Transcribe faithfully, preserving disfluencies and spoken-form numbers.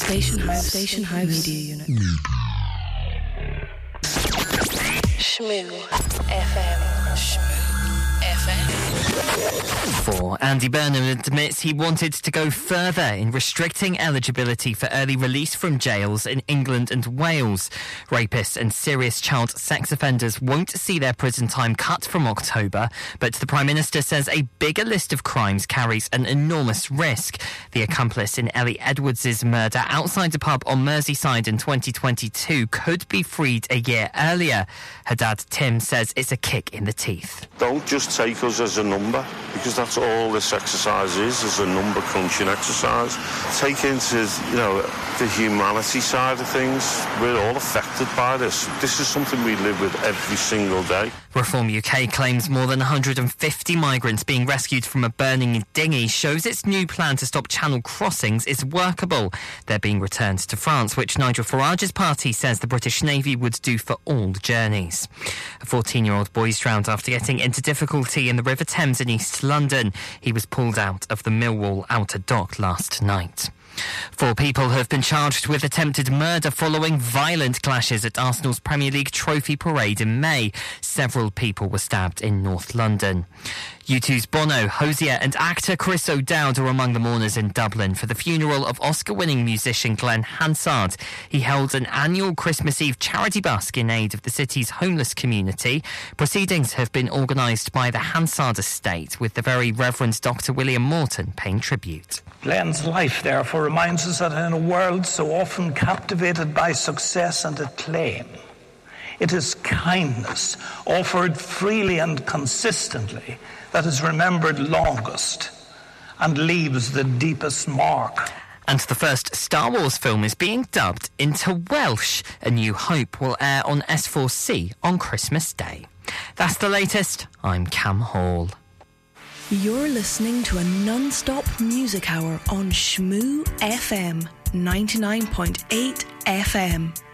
Station House. Station House Media Unit. Shmoo F M. Shmoo F M. For Andy Burnham admits he wanted to go further in restricting eligibility for early release from jails in England and Wales. Rapists and serious child sex offenders won't see their prison time cut from October, but the Prime Minister says a bigger list of crimes carries an enormous risk. The accomplice in Ellie Edwards' murder outside a pub on Merseyside in twenty twenty-two could be freed a year earlier. Her dad, Tim, says it's a kick in the teeth. Don't just take us as a number, because that's all this exercise is, is a number crunching exercise. Take into, you know, the humanity side of things. We're all affected by this. This is something we live with every single day. Reform U K claims more than one hundred fifty migrants being rescued from a burning dinghy shows its new plan to stop channel crossings is workable. They're being returned to France, which Nigel Farage's party says the British Navy would do for all journeys. A fourteen-year-old boy is drowned after getting into difficulty in the River Thames in East London. He was pulled out of the Millwall outer dock last night. Four people have been charged with attempted murder following violent clashes at Arsenal's Premier League trophy parade in May. Several people were stabbed in North London. U two's Bono, Hosier and actor Chris O'Dowd are among the mourners in Dublin for the funeral of Oscar-winning musician Glenn Hansard. He held an annual Christmas Eve charity busk in aid of the city's homeless community. Proceedings have been organised by the Hansard estate, with the Very Reverend Doctor William Morton paying tribute. Glenn's life, therefore, reminds us that in a world so often captivated by success and acclaim, it is kindness offered freely and consistently that is remembered longest and leaves the deepest mark. And the first Star Wars film is being dubbed into Welsh. A New Hope will air on S four C on Christmas Day. That's the latest. I'm Cam Hall. You're listening to a non-stop music hour on Shmoo F M, ninety-nine point eight F M.